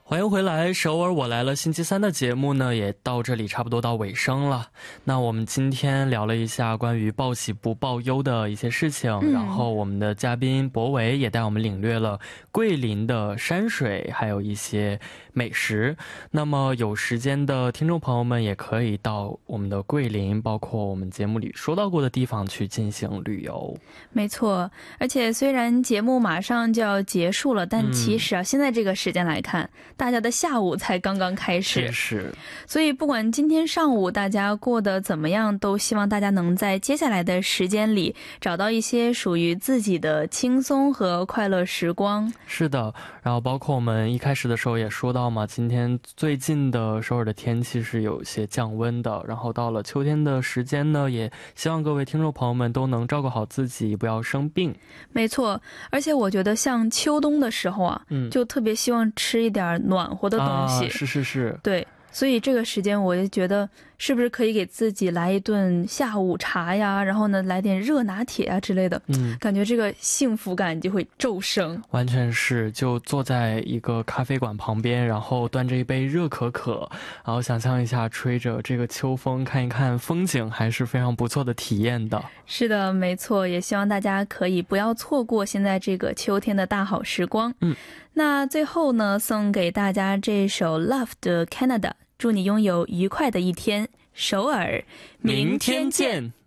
欢迎回来，首尔我来了星期三的节目呢也到这里差不多到尾声了。那我们今天聊了一下关于报喜不报忧的一些事情，然后我们的嘉宾博维也带我们领略了桂林的山水还有一些美食。那么有时间的听众朋友们也可以到我们的桂林包括我们节目里说到过的地方去进行旅游。 没错，而且虽然节目马上就要结束了，但其实啊现在这个时间来看，大家的下午才刚刚开始， 是， 所以不管今天上午大家过得怎么样，都希望大家能在接下来的时间里找到一些属于自己的轻松和快乐时光。 是的，然后包括我们一开始的时候也说到嘛，今天最近的首尔的天气是有些降温的，然后到了秋天的时间呢，也希望各位听众朋友们都能照顾好自己，不要生病。 没错，而且我觉得像秋冬的时候啊，就特别希望吃一点暖和的东西。 是， 对，所以这个时间我就觉得是不是可以给自己来一顿下午茶呀，然后呢来点热拿铁啊之类的，感觉这个幸福感就会骤升。 完全是，就坐在一个咖啡馆旁边，然后端着一杯热可可，然后想象一下吹着这个秋风，看一看风景，还是非常不错的体验的。 是的，没错，也希望大家可以不要错过现在这个秋天的大好时光。那最后呢，送给大家这首 Love 的 Canada， 祝你拥有愉快的一天，首尔，明天见。